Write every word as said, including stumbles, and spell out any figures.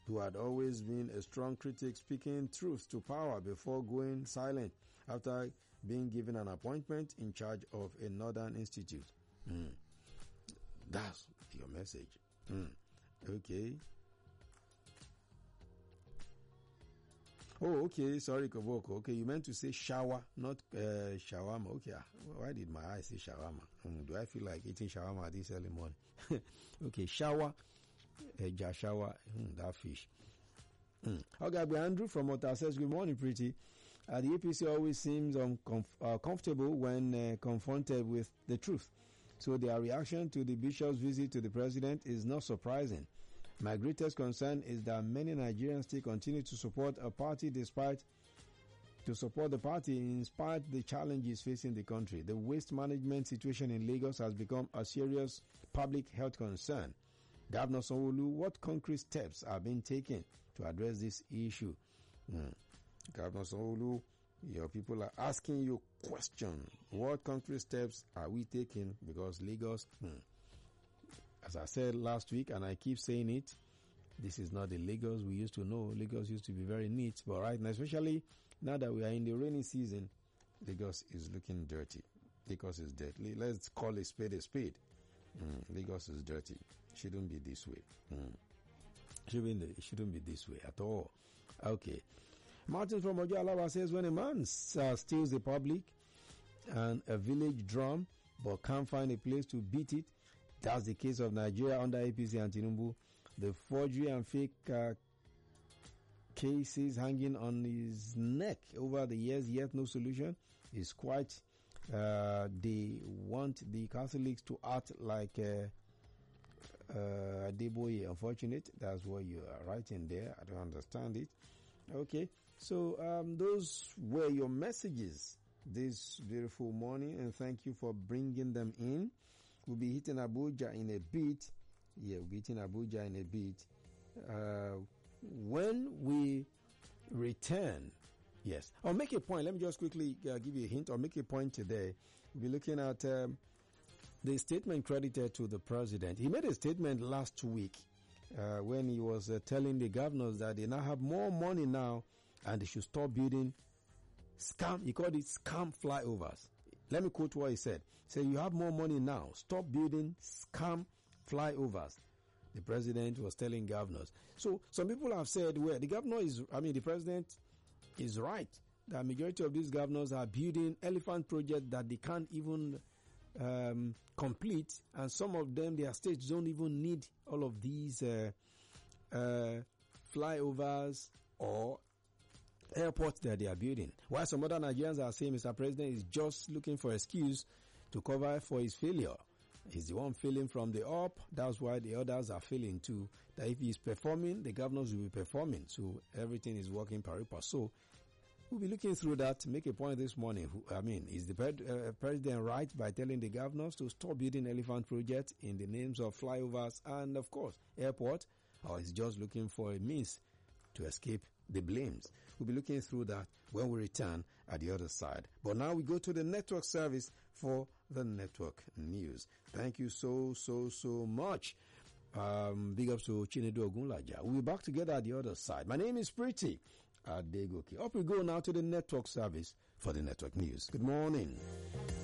who had always been a strong critic, speaking truth to power before going silent after being given an appointment in charge of a Northern Institute. Mm. That's your message. Mm. Okay. Oh, okay. Sorry, Koboko. Okay, you meant to say shower, not uh, shawarma. Okay. Why did my eyes say shawarma? Mm, do I feel like eating shawarma this early morning? Okay, shower. Uh, shower. Mm, that fish. Mm. Okay, Andrew from Otta says, good morning, pretty. Uh, the A P C always seems uncomf- uh, comfortable when uh, confronted with the truth. So their reaction to the bishop's visit to the president is not surprising. My greatest concern is that many Nigerians still continue to support a party despite to support the party in spite of the challenges facing the country. The waste management situation in Lagos has become a serious public health concern. Governor Sanwo-Olu, what concrete steps are being taken to address this issue? Hmm. Governor Sanwo-Olu, your people are asking you question. What concrete steps are we taking? Because Lagos, hmm, as I said last week, and I keep saying it, this is not the Lagos we used to know. Lagos used to be very neat, but right now, especially now that we are in the rainy season, Lagos is looking dirty. Lagos is dirty. Let's call a spade a spade. Mm, Lagos is dirty. Shouldn't be this way. Mm. Shouldn't, it shouldn't be this way at all. Okay. Martin from Ojo Alawa says, when a man uh, steals the public and a village drum but can't find a place to beat it, that's the case of Nigeria under A P C and Tinubu. The forgery and fake uh, cases hanging on his neck over the years, yet no solution, is quite, uh, they want the Catholics to act like uh, uh, Adeboye. Unfortunate, that's what you are writing there. I don't understand it. Okay, so um, those were your messages this beautiful morning, and thank you for bringing them in. We'll be hitting Abuja in a bit. Yeah, we'll be hitting Abuja in a bit. Uh, when we return, yes. I'll make a point. Let me just quickly uh, give you a hint. I'll make a point today. We'll be looking at um, the statement credited to the president. He made a statement last week uh, when he was uh, telling the governors that they now have more money now and they should stop building scam. He called it scam flyovers. Let me quote what he said. He said, you have more money now. Stop building scam flyovers. The president was telling governors. So some people have said, well, the governor is, I mean, the president is right. The majority of these governors are building elephant projects that they can't even um, complete. And some of them, their states don't even need all of these uh, uh, flyovers or airports that they are building. While some other Nigerians are saying Mister President is just looking for excuse to cover for his failure. He's the one failing from the up. That's why the others are failing too. That if he's performing, the governors will be performing. So everything is working pari passu. So we'll be looking through that to make a point this morning. I mean, is the pre- uh, president right by telling the governors to stop building elephant projects in the names of flyovers and, of course, airport? Or is just looking for a means to escape the blames? We'll be looking through that when we return at the other side. But now we go to the network service for the network news. Thank you so, so, so much. Um, big ups to Chinedu Ogunlaja. We'll be back together at the other side. My name is Pretty Adegoke. Up we go now to the network service for the network news. Good morning.